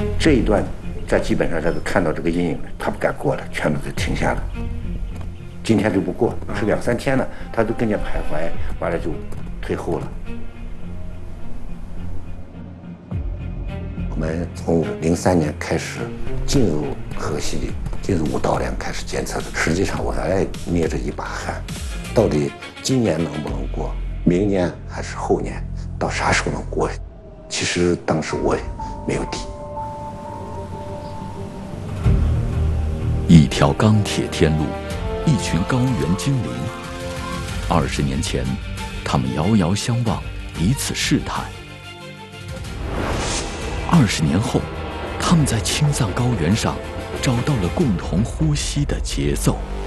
这一段，这基本上他都看到这个阴影了，他不敢过了，全部都停下了。今天就不过，是2、3天了，他都跟着徘徊，完了就退后了。我们从03年开始进入河西，进入五道梁开始监测的。实际上我还捏着一把汗，到底今年能不能过，明年还是后年，到啥时候能过？其实当时我也没有底。 一条钢铁天路，一群高原精灵。20年前，他们遥遥相望，彼此试探。20年后，他们在青藏高原上找到了共同呼吸的节奏。